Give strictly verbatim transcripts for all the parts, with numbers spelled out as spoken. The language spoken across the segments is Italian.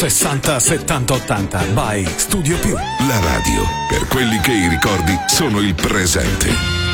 sessanta settanta ottanta by Studio Più. La radio per quelli che i ricordi sono il presente.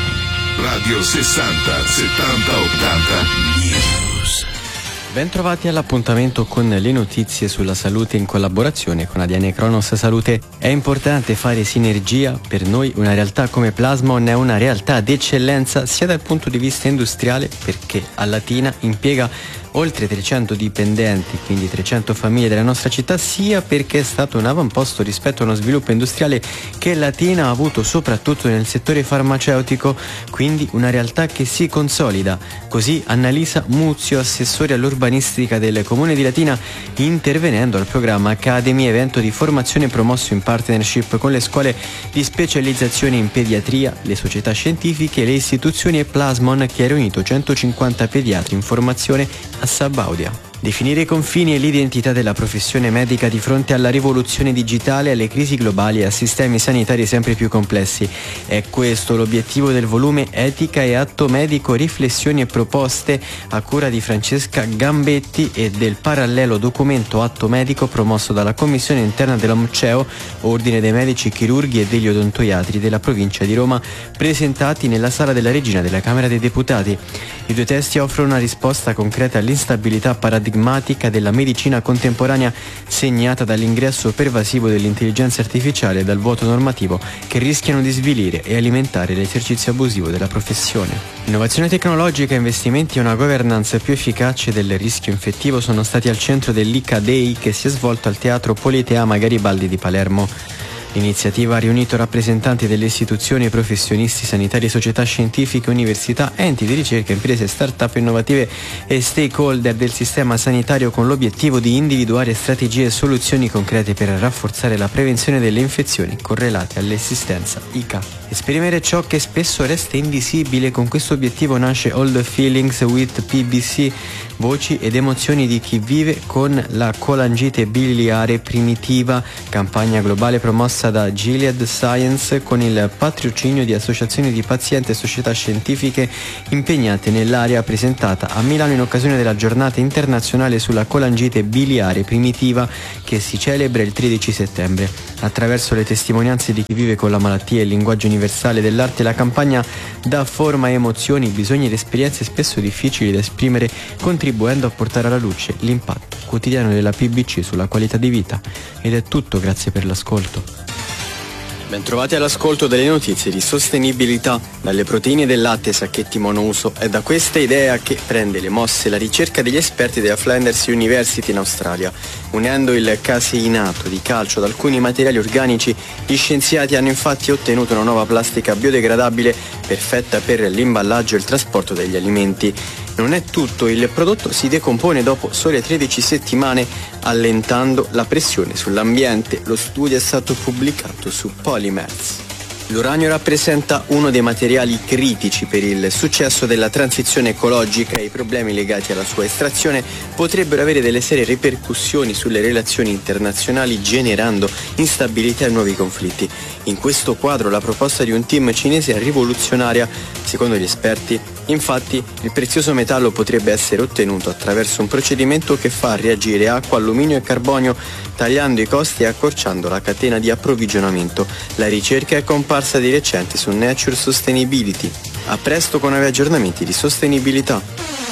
Radio sessanta settanta ottanta News. Bentrovati all'appuntamento con le notizie sulla salute in collaborazione con A D N Cronos Salute. È importante fare sinergia. Per noi una realtà come Plasmon è una realtà d'eccellenza sia dal punto di vista industriale, perché a Latina impiega oltre trecento dipendenti, quindi trecento famiglie della nostra città, sia perché è stato un avamposto rispetto a uno sviluppo industriale che Latina ha avuto soprattutto nel settore farmaceutico, quindi una realtà che si consolida. Così Annalisa Muzio, assessore all'urbanistica del Comune di Latina, intervenendo al programma Academy, evento di formazione promosso in partnership con le scuole di specializzazione in pediatria, le società scientifiche, le istituzioni e Plasmon, che ha riunito centocinquanta pediatri in formazione a Sabaudia. Definire i confini e l'identità della professione medica di fronte alla rivoluzione digitale, alle crisi globali e a sistemi sanitari sempre più complessi. È questo l'obiettivo del volume Etica e Atto Medico, riflessioni e proposte a cura di Francesca Gambetti e del parallelo documento Atto Medico promosso dalla commissione interna dell'OMCEO, Ordine dei Medici Chirurghi e degli Odontoiatri della provincia di Roma, presentati nella Sala della Regina della Camera dei Deputati. I due testi offrono una risposta concreta all'instabilità paradigmatica della medicina contemporanea, segnata dall'ingresso pervasivo dell'intelligenza artificiale e dal vuoto normativo che rischiano di svilire e alimentare l'esercizio abusivo della professione. Innovazione tecnologica, investimenti e una governance più efficace del rischio infettivo sono stati al centro dell'I C A Day, che si è svolto al Teatro Politeama Garibaldi di Palermo. L'iniziativa ha riunito rappresentanti delle istituzioni, professionisti sanitari, società scientifiche, università, enti di ricerca, imprese, start-up innovative e stakeholder del sistema sanitario, con l'obiettivo di individuare strategie e soluzioni concrete per rafforzare la prevenzione delle infezioni correlate all'assistenza I C A. Esprimere ciò che spesso resta invisibile. Con questo obiettivo nasce All the Feelings with P B C, voci ed emozioni di chi vive con la colangite biliare primitiva, campagna globale promossa da Gilead Science con il patrocinio di associazioni di pazienti e società scientifiche impegnate nell'area, presentata a Milano in occasione della giornata internazionale sulla colangite biliare primitiva, che si celebra il tredici settembre. Attraverso le testimonianze di chi vive con la malattia e il linguaggio universale dell'arte, la campagna dà forma a emozioni, bisogni ed esperienze spesso difficili da esprimere, contribuendo a portare alla luce l'impatto quotidiano della P B C sulla qualità di vita. Ed è tutto, grazie per l'ascolto. Bentrovati all'ascolto delle notizie di sostenibilità. Dalle proteine del latte ai sacchetti monouso, è da questa idea che prende le mosse la ricerca degli esperti della Flinders University in Australia. Unendo il caseinato di calcio ad alcuni materiali organici, gli scienziati hanno infatti ottenuto una nuova plastica biodegradabile perfetta per l'imballaggio e il trasporto degli alimenti. Non è tutto, il prodotto si decompone dopo sole tredici settimane, allentando la pressione sull'ambiente. Lo studio è stato pubblicato su Polymers. L'uranio rappresenta uno dei materiali critici per il successo della transizione ecologica e i problemi legati alla sua estrazione potrebbero avere delle serie ripercussioni sulle relazioni internazionali, generando instabilità e nuovi conflitti. In questo quadro la proposta di un team cinese è rivoluzionaria. Secondo gli esperti, infatti, il prezioso metallo potrebbe essere ottenuto attraverso un procedimento che fa reagire acqua, alluminio e carbonio, tagliando i costi e accorciando la catena di approvvigionamento. La ricerca è comparsa di recente su Nature Sustainability. A presto con nuovi aggiornamenti di sostenibilità.